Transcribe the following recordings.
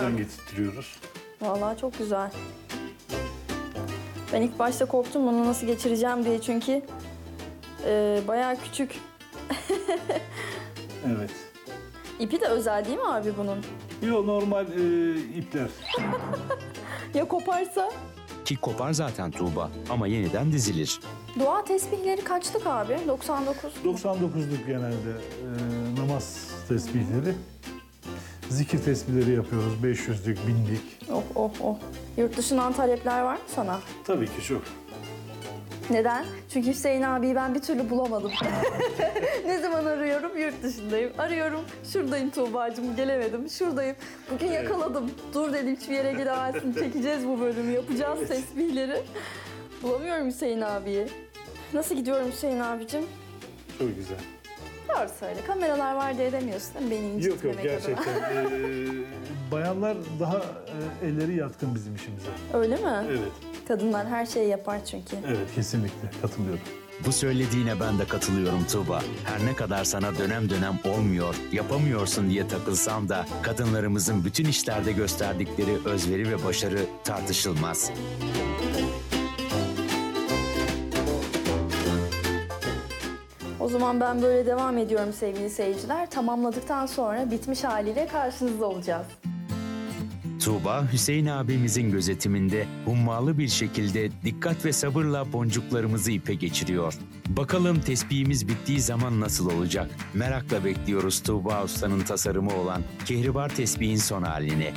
Dışarıdan getirtiyoruz. Vallahi çok güzel. Ben ilk başta korktum bunu nasıl geçireceğim diye çünkü bayağı küçük. Evet. İpi de özel değil mi abi bunun? Yo, normal ipler. Ya koparsa? Ki kopar zaten Tuğba ama yeniden dizilir. Dua tesbihleri kaçlık abi? 99. 99'luk genelde namaz tesbihleri. Zikir tesbihleri yapıyoruz. 500'lük, 1000'lik. Oh oh oh. Yurt dışından talepler var mı sana? Tabii ki çok. Neden? Çünkü Hüseyin abiyi ben bir türlü bulamadım. Ne zaman arıyorum? Yurt dışındayım. Arıyorum. Şuradayım Tuğba'cığım. Gelemedim. Şuradayım. Bugün yakaladım. Dur dedim hiçbir yere gidemezsin. Çekeceğiz bu bölümü. Yapacağız tesbihleri. Bulamıyorum Hüseyin abiyi. Nasıl gidiyorum Hüseyin abicim? Çok güzel. Doğru söyle. Kameralar var diye demiyorsun değil mi? Beni Yok yok, incitmemek adına. gerçekten. Bayanlar daha elleri yatkın bizim işimize. Öyle mi? Evet. Kadınlar her şeyi yapar çünkü. Evet, kesinlikle katılıyorum. Bu söylediğine ben de katılıyorum Tuğba. Her ne kadar sana dönem dönem olmuyor, yapamıyorsun diye takılsam da kadınlarımızın bütün işlerde gösterdikleri özveri ve başarı tartışılmaz. O zaman ben böyle devam ediyorum sevgili seyirciler. Tamamladıktan sonra bitmiş haliyle karşınızda olacağız. Tuğba, Hüseyin abimizin gözetiminde hummalı bir şekilde dikkat ve sabırla boncuklarımızı ipe geçiriyor. Bakalım tesbihimiz bittiği zaman nasıl olacak? Merakla bekliyoruz Tuğba Usta'nın tasarımı olan kehribar tesbihin son halini.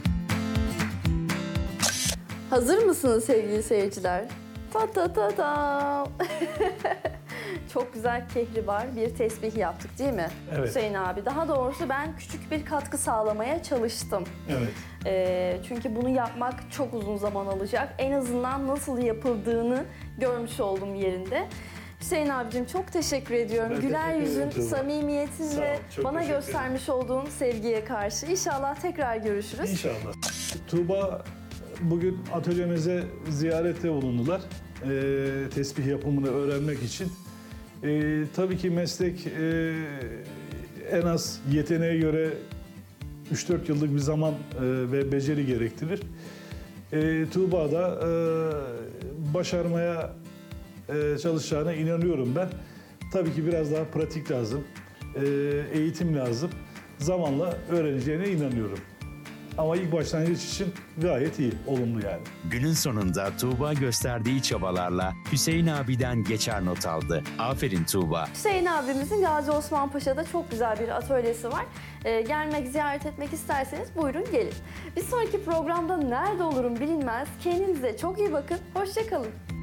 Hazır mısınız sevgili seyirciler? Ta ta ta ta. Çok güzel kehribar bir tesbih yaptık değil mi? Evet. Hüseyin abi. Daha doğrusu ben küçük bir katkı sağlamaya çalıştım. Evet. Çünkü bunu yapmak çok uzun zaman alacak. En azından nasıl yapıldığını görmüş oldum yerinde. Hüseyin abicim çok teşekkür ediyorum. Ben Güler teşekkür yüzün, ederim. samimiyetin Sağ ol, ve çok bana teşekkür göstermiş olduğun sevgiye karşı. İnşallah tekrar görüşürüz. İnşallah. Tuğba bugün atölyemize ziyarette bulundular. Tesbih yapımını öğrenmek için. Tabii ki meslek en az yeteneğe göre 3-4 yıllık bir zaman ve beceri gerektirir. Tuğba da başarmaya çalışacağına inanıyorum ben. Tabii ki biraz daha pratik lazım, eğitim lazım. Zamanla öğreneceğine inanıyorum. Ama ilk başlangıç için gayet iyi, olumlu yani. Günün sonunda Tuğba gösterdiği çabalarla Hüseyin abiden geçer not aldı. Aferin Tuğba. Hüseyin abimizin Gazi Osman Paşa'da çok güzel bir atölyesi var. Gelmek, ziyaret etmek isterseniz buyurun gelin. Bir sonraki programda nerede olurum bilinmez. Kendinize çok iyi bakın. Hoşça kalın.